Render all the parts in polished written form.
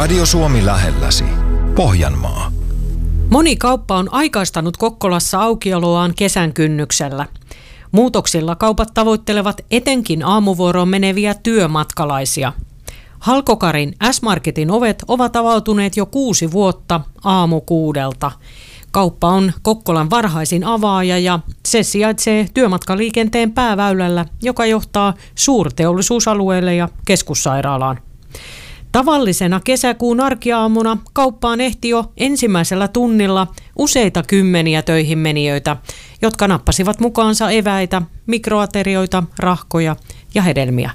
Radio Suomi lähelläsi. Pohjanmaa. Moni kauppa on aikaistanut Kokkolassa aukioloaan kesän kynnyksellä. Muutoksilla kaupat tavoittelevat etenkin aamuvuoroon meneviä työmatkalaisia. Halkokarin S-Marketin ovet ovat avautuneet jo 6 vuotta aamu 6:00. Kauppa on Kokkolan varhaisin avaaja ja se sijaitsee työmatkaliikenteen pääväylällä, joka johtaa suurteollisuusalueelle ja keskussairaalaan. Tavallisena kesäkuun arkiaamuna kauppaan ehti jo ensimmäisellä tunnilla useita kymmeniä töihin menijöitä, jotka nappasivat mukaansa eväitä, mikroaterioita, rahkoja ja hedelmiä.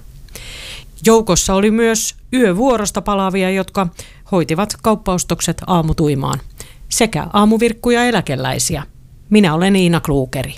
Joukossa oli myös yövuorosta palaavia, jotka hoitivat kauppaostokset aamutuimaan, sekä aamuvirkkuja eläkeläisiä. Minä olen Iina Kluukeri.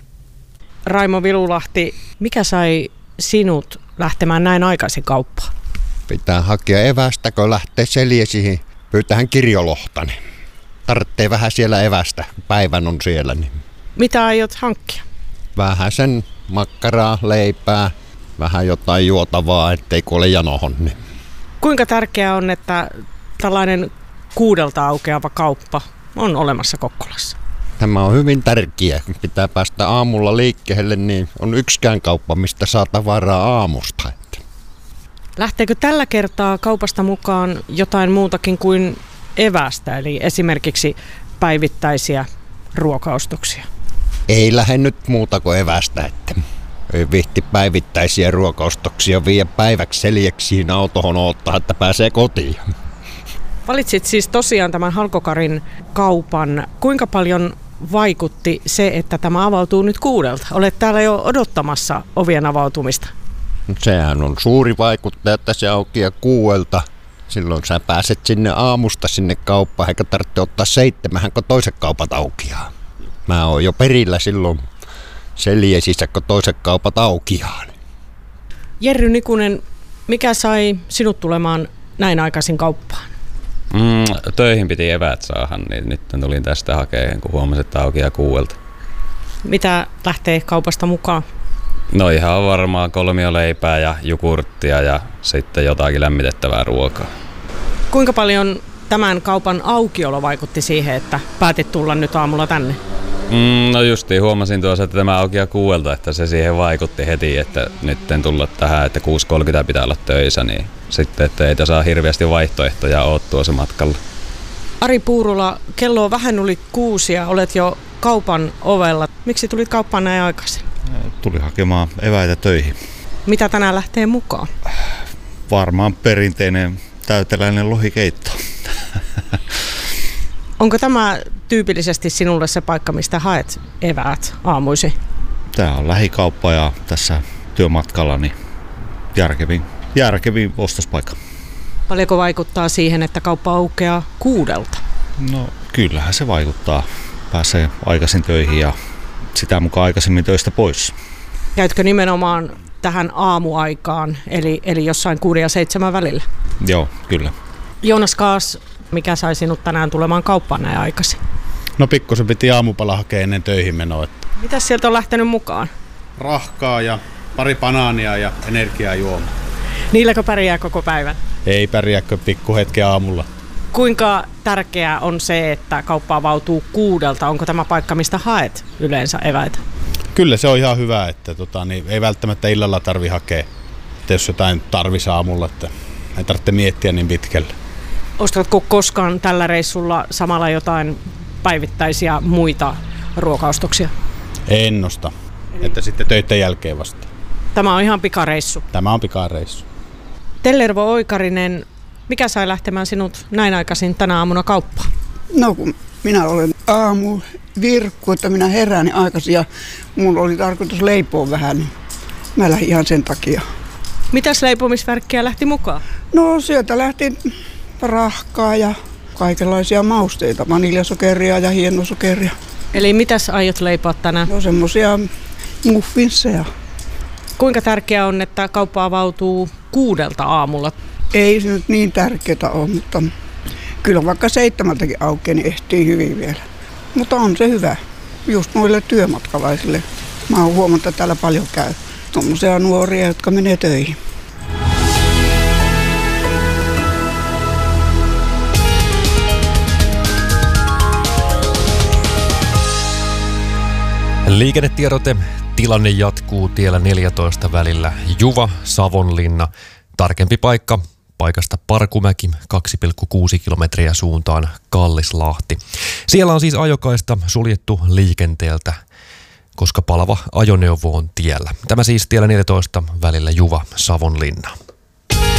Raimo Vilulahti, mikä sai sinut lähtemään näin aikaisin kauppaan? Pitää hakea evästä, kun lähtee seljesiin. Pyytähän kirjolohtani. Tarvitsee vähän siellä evästä, päivän on siellä. Niin. Mitä aiot hankkia? Vähän sen makkaraa, leipää, vähän jotain juotavaa, ettei kuole janohon. Niin. Kuinka tärkeää on, että tällainen 6:00 aukeava kauppa on olemassa Kokkolassa? Tämä on hyvin tärkeä. Kun pitää päästä aamulla liikkeelle, niin on yksikään kauppa, mistä saa tavaraa aamusta. Lähteekö tällä kertaa kaupasta mukaan jotain muutakin kuin evästä, eli esimerkiksi päivittäisiä ruokaostoksia? Ei lähde nyt muuta kuin evästä, että ei vihti päivittäisiä ruokaostoksia viedä päiväksi seljeksiin autohon odottaa, että pääsee kotiin. Valitsit siis tosiaan tämän Halkokarin kaupan. Kuinka paljon vaikutti se, että tämä avautuu nyt 6:00? Olet täällä jo odottamassa ovien avautumista. Sehän on suuri vaikuttaja, että se aukeaa 6:00. Silloin sä pääset sinne aamusta sinne kauppaan, eikä tarvitse ottaa 7, kun toiset kaupat aukeaa. Mä oon jo perillä silloin seljesissä, kun toiset kaupat aukeaa. Jerry Nikunen, mikä sai sinut tulemaan näin aikaisin kauppaan? Töihin piti eväät saada, niin nyt tulin tästä hakemaan, kun huomasin, että aukeaa 6:00. Mitä lähtee kaupasta mukaan? No ihan varmaan 3 leipää ja jogurttia ja sitten jotakin lämmitettävää ruokaa. Kuinka paljon tämän kaupan aukiolo vaikutti siihen, että päätit tulla nyt aamulla tänne? No justiin huomasin tuossa, että tämä aukeaa 6:00, että se siihen vaikutti heti, että nyt en tulla tähän, että 6:30 pitää olla töissä, niin sitten, että ei tässä hirveästi vaihtoehtoja ole tuossa matkalla. Ari Puurula, kello on vähän yli 6 ja olet jo kaupan ovella. Miksi tulit kauppaan näin aikaisin? Tuli hakemaan eväitä töihin. Mitä tänään lähtee mukaan? Varmaan perinteinen täyteläinen lohikeitto. Onko tämä tyypillisesti sinulle se paikka, mistä haet eväät aamuisin? Tämä on lähikauppa ja tässä työmatkalla niin järkevin ostospaikka. Paljonko vaikuttaa siihen, että kauppa aukeaa 6:00? No kyllähän se vaikuttaa. Pääsee aikaisin töihin ja sitä mukaan aikaisemmin töistä pois. Käytkö nimenomaan tähän aamuaikaan, eli jossain 6 ja 7 välillä? Joo, kyllä. Joonas Kaas, mikä sai sinut tänään tulemaan kauppaan näin aikaisin? No pikkusen piti aamupala hakea ennen töihin menoa. Mitäs sieltä on lähtenyt mukaan? Rahkaa ja pari banaania ja energiajuoma. Niilläkö pärjää koko päivän? Ei pärjääkö pikku hetken aamulla. Kuinka tärkeää on se, että kauppa avautuu 6:00? Onko tämä paikka, mistä haet yleensä eväitä? Kyllä se on ihan hyvä, että niin ei välttämättä illalla tarvi hakea, että jos jotain tarvisi aamulla, että ei tarvitse miettiä niin pitkälle. Ostatko koskaan tällä reissulla samalla jotain päivittäisiä muita ruokaostoksia? En osta, että sitten töiden jälkeen vasta. Tämä on ihan pikareissu. Tämä on pikareissu. Tellervo Oikarinen, mikä sai lähtemään sinut näin aikaisin tänä aamuna kauppaan? No kun minä olen aamuvirkku, että minä herään aikaisin ja mulla oli tarkoitus leipoa vähän, niin mä lähdin ihan sen takia. Mitäs leipomisvärkkiä lähti mukaan? No sieltä lähti rahkaa ja kaikenlaisia mausteita, vaniljasokeria ja hienosokeria. Eli mitäs aiot leipoa tänään? No semmosia muffinsseja. Kuinka tärkeää on, että kauppa avautuu 6:00 aamulla? Ei se nyt niin tärkeää ole, mutta kyllä vaikka 7:00 aukeaa, niin ehtii hyvin vielä. Mutta on se hyvä, just noille työmatkalaisille. Mä oon huomannut, että täällä paljon käy tommosia nuoria, jotka menee töihin. Liikennetiedote. Tilanne jatkuu tiellä 14 välillä Juva-Savonlinna. Tarkempi paikka paikasta Parkumäki 2,6 kilometriä suuntaan Kallislahti. Siellä on siis ajokaista suljettu liikenteeltä, koska palava ajoneuvo on tiellä. Tämä siis tiellä 14 välillä Juva-Savonlinna.